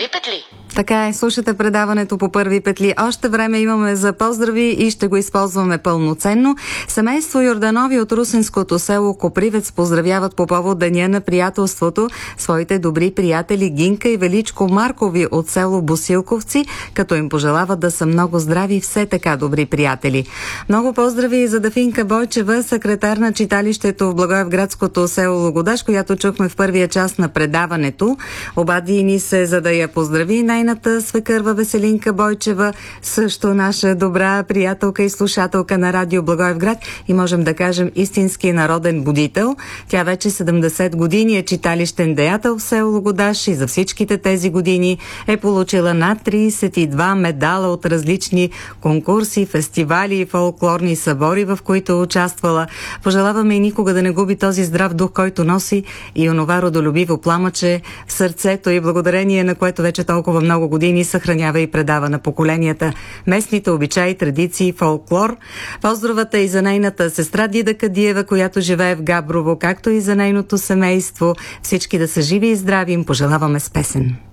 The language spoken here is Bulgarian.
петли. Така е, слушате предаването по първи петли. Още време имаме за поздрави и ще го използваме пълноценно. Семейство Йорданови от русенското село Копривец поздравяват по повод Деня на приятелството своите добри приятели Гинка и Величко Маркови от село Босилковци, като им пожелават да са много здрави и все така добри приятели. Много поздрави и за Дафинка Бойчева, секретар на читалището в Благоевградското село Логодаж, която чухме в първия част на предаването. Обади ни се, за да я поздрави нейната свекърва Веселинка Бойчева, също наша добра приятелка и слушателка на радио Благоевград и можем да кажем истински народен будител. Тя вече 70 години е читалищен деятел в село Логодаж и за всичките тези години е получила над 32 медала от различни конкурси, фестивали и фолклорни събори, в които е участвала. Пожелаваме и никога да не губи този здрав дух, който носи и онова родолюбиво пламъче в сърцето и благодарение на което вече толкова много години съхранява и предава на поколенията местните обичаи, традиции, фолклор. Поздравата и за нейната сестра Дида Кадиева, която живее в Габрово, както и за нейното семейство. Всички да са живи и здрави, им пожелаваме с песен.